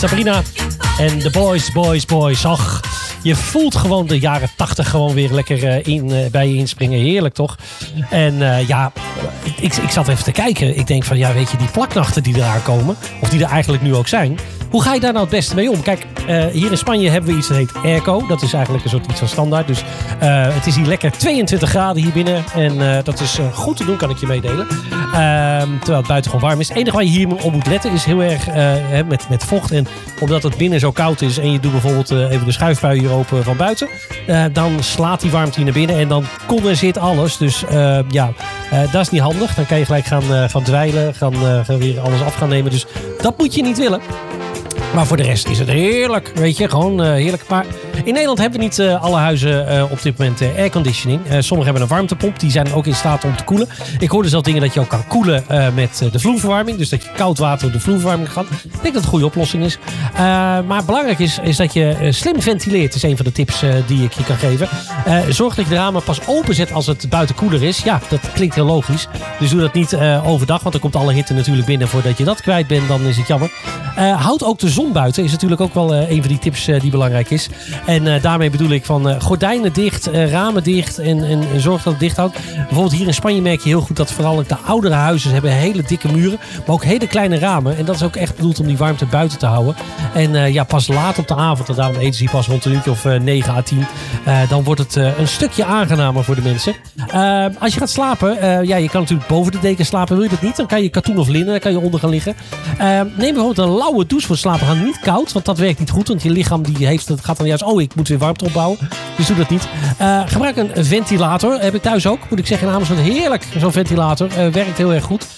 Sabrina en de Boys. Ach, je voelt gewoon de jaren 80 gewoon weer lekker bij je inspringen. Heerlijk, toch? En ik zat even te kijken. Ik denk van, ja, weet je, die plaknachten die eraan komen, of die er eigenlijk nu ook zijn, hoe ga je daar nou het beste mee om? Kijk, hier in Spanje hebben we iets dat heet airco. Dat is eigenlijk een soort iets van standaard. Dus het is hier lekker 22 graden hier binnen. En dat is goed te doen, kan ik je meedelen. Terwijl het buiten gewoon warm is. Het enige waar je hier op moet letten is heel erg met vocht. En omdat het binnen zo koud is en je doet bijvoorbeeld even de schuifbui hier open van buiten. Dan slaat die warmte hier naar binnen en dan condenseert alles. Dus dat is niet handig. Dan kan je gelijk gaan dweilen. Gaan weer alles af gaan nemen. Dus dat moet je niet willen. Maar voor de rest is het heerlijk, weet je, gewoon heerlijk. Maar in Nederland hebben we niet alle huizen op dit moment airconditioning. Sommigen hebben een warmtepomp, die zijn ook in staat om te koelen. Ik hoorde zelfs dingen dat je ook kan koelen met de vloerverwarming. Dus dat je koud water door de vloerverwarming gaat. Ik denk dat het een goede oplossing is. Maar belangrijk is dat je slim ventileert. Dat is een van de tips die ik je kan geven. Zorg dat je de ramen pas openzet als het buiten koeler is. Ja, dat klinkt heel logisch. Dus doe dat niet overdag, want dan komt alle hitte natuurlijk binnen. Voordat je dat kwijt bent, dan is het jammer. Houd ook de zon buiten is natuurlijk ook wel een van die tips die belangrijk is. En daarmee bedoel ik van gordijnen dicht, ramen dicht en zorg dat het dicht houdt. Bijvoorbeeld hier in Spanje merk je heel goed dat vooral de oudere huizen hebben hele dikke muren, maar ook hele kleine ramen. En dat is ook echt bedoeld om die warmte buiten te houden. En pas laat op de avond, en daarom eten ze pas rond een uurtje of 9 à 10. Dan wordt het een stukje aangenamer voor de mensen. Als je gaat slapen, je kan natuurlijk boven de deken slapen. Wil je dat niet? Dan kan je katoen of linnen, dan kan je onder gaan liggen. Neem bijvoorbeeld een lauwe douche voor slapen gaan. Niet koud, want dat werkt niet goed. Want je lichaam gaat dan juist, ik moet weer warmte opbouwen. Dus doe dat niet. Gebruik een ventilator. Heb ik thuis ook. Moet ik zeggen, in Amersfoort heerlijk. Zo'n ventilator. Werkt heel erg goed.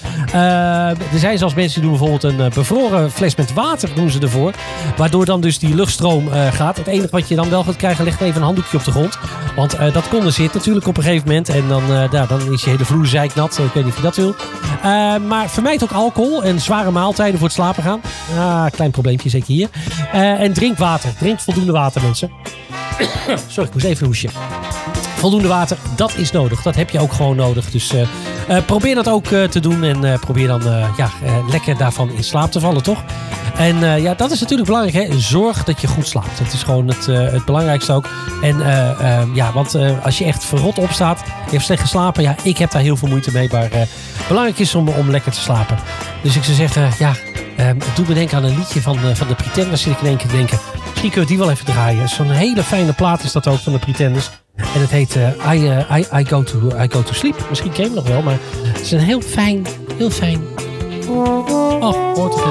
Er zijn zelfs mensen die doen bijvoorbeeld een bevroren fles met water doen ze ervoor. Waardoor dan dus die luchtstroom gaat. Het enige wat je dan wel gaat krijgen, ligt even een handdoekje op de grond. Want dat condenseert natuurlijk op een gegeven moment. En dan is je hele vloer zeiknat. Ik weet niet of je dat wil. Maar vermijd ook alcohol en zware maaltijden voor het slapen gaan. Klein probleempje, zeker hier. En drink water. Drink voldoende water, mensen. Sorry, ik moest even hoesje. Voldoende water, dat is nodig. Dat heb je ook gewoon nodig. Dus probeer dat ook te doen. En probeer dan lekker daarvan in slaap te vallen, toch? En dat is natuurlijk belangrijk. Hè? Zorg dat je goed slaapt. Dat is gewoon het belangrijkste ook. En want als je echt verrot opstaat, je hebt slecht geslapen. Ik heb daar heel veel moeite mee. Maar belangrijk is om lekker te slapen. Dus ik zou zeggen, het doet me denken aan een liedje van de Pretenders. Zit ik in één keer te denken. Misschien kunnen we die wel even draaien. Zo'n hele fijne plaat is dat ook van de Pretenders. En het heet I Go To Sleep. Misschien ken je hem nog wel, maar het is een heel fijn. Oh, hoort het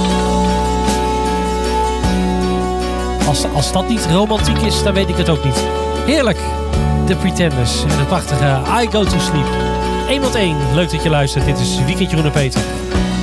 eens. Als dat niet romantiek is, dan weet ik het ook niet. Heerlijk. De Pretenders en het prachtige I Go To Sleep. 1 tot 1. Leuk dat je luistert. Dit is Weekend Jeroen en Peter.